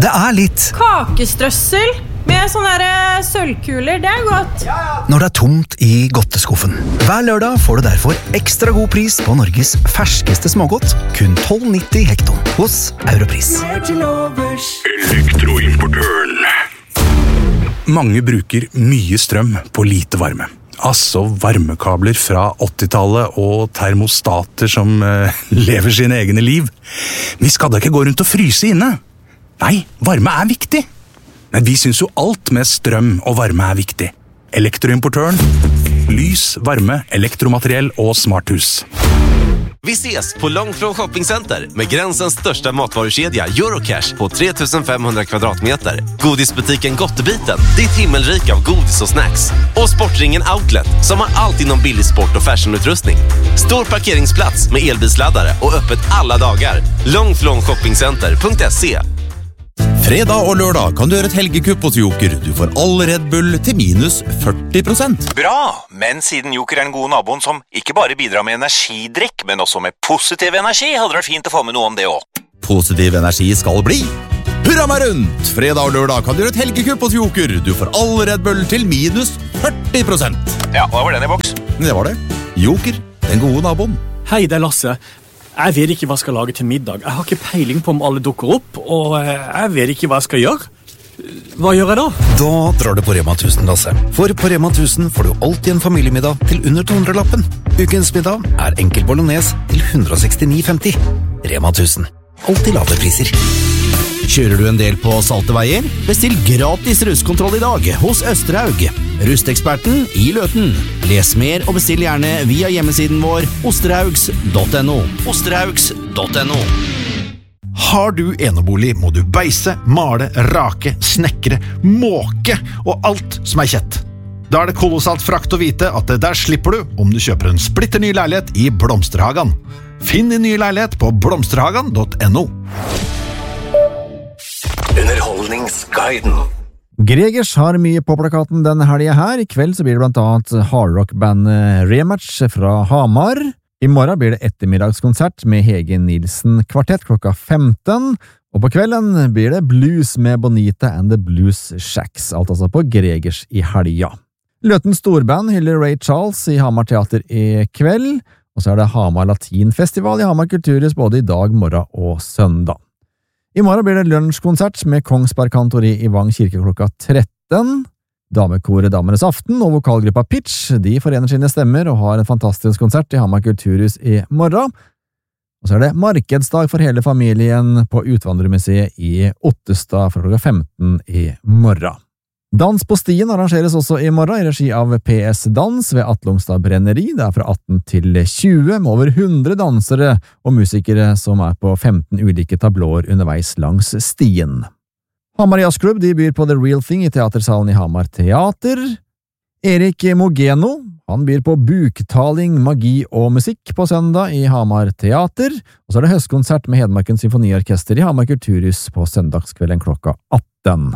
Det litt kakestrøssel med sånne der sølvkuler, det godt. Når det tomt i godteskuffen. Hver lørdag får du derfor ekstra god pris på Norges ferskeste smågodt, kun 12,90 hekton hos Europris. Elektroimportøren. Mange bruker mye strøm på lite varme. Altså varmekabler fra 80-tallet og termostater som lever sine egne liv. Vi skal da ikke gå rundt og fryse inne. Nei, varme viktig. Men vi synes jo alt med strøm og varme viktig. Elektroimportøren. Lys, varme, elektromateriell og smarthus. Vi ses på Långflon Shoppingcenter med gränsens största matvarukedja Eurocash på 3500 kvadratmeter. Godisbutiken Gottebiten, ditt himmelrik av godis och snacks. Och Sportringen Outlet som har allt inom billig sport och fashionutrustning. Stor parkeringsplats med elbilsladdare och öppet alla dagar. Långflonshoppingcenter.se. Fredag og lørdag kan du gjøre et helgekupp hos Joker. Du får all Red Bull til minus 40%. Bra, men siden Joker den gode naboen som ikke bare bidrar med energidrikk, men også med positiv energi, hadde det vært fint å få med noe om det også. Positiv energi skal bli. Hurra meg rundt! Fredag og lørdag kan du gjøre et helgekupp hos Joker. Du får all Red Bull til minus 40%. Ja, hva var den i boks? Det var det. Joker, den gode naboen. Hei, det Lasse. Jeg vet ikke hva jeg skal lage til middag. Jeg har ikke peiling på om alle dukker opp, og jeg vet ikke hva jeg skal gjøre. Hva gjør jeg da? Da drar du på Rema 1000, Lasse. For på Rema 1000 får du alltid en familiemiddag til under 200-lappen. Ukens middag enkel bolognese til 169,50. Rema 1000. Alltid lave priser. Kjører du en del på salte veier? Bestill gratis rustkontroll i dag hos Østerhaug. Rusteksperten i Løten. Les mer og bestill gjerne via hjemmesiden vår osterhaugs.no. Osterhaugs.no. Har du enebolig må du beise, male, rake, snekre, måke og alt som kjett. Da det kolossalt frakt å vite at der slipper du om du kjøper en splitter ny leilighet i Blomsterhagen. Finn din nye leilighet på blomsterhagen.no. Underholdningsguiden. Gregers har mye på plakaten denne helgen her. I kveld så blir det blant annet hardrock-bandet Rematch fra Hamar. I morgen blir det ettermiddagskonsert med Hege Nilsen kvartett klokka 15. Og på kvelden blir det blues med Bonita and the Blues Shacks, alt altså på Gregers i helga. Løten Storband hyller Ray Charles i Hamar Teater i kveld. Og så det Hamar Latinfestival i Hamar Kulturhus både i dag, morgen og søndag. I morgen blir det lunsjkonsert med Kongsberg Kantori i Vang kirke klokka 13. Damekoret Damenes Aften og vokalgruppa Pitch, de forener sine stemmer og har en fantastisk konsert i Hamar Kulturhus i morgen. Og så det markedsdag for hele familien på Utvandrermuseet i Ottestad fra klokka 15 i morgen. Dans på stien arrangeres også i morgen i regi av PS Dans ved Atlungstad Brenneri. Det fra 18 til 20 med over 100 dansere og musikere som på 15 ulike tablåer underveis langs stien. Hamar Jazzklubb de byr på The Real Thing i teatersalen i Hamar Teater. Erik Mogeno, han byr på buktaling, magi og musikk på søndag i Hamar Teater. Og så det høstkonsert med Hedmarkens Symfoniorkester i Hamar Kulturhus på søndagskvelden klokka 18.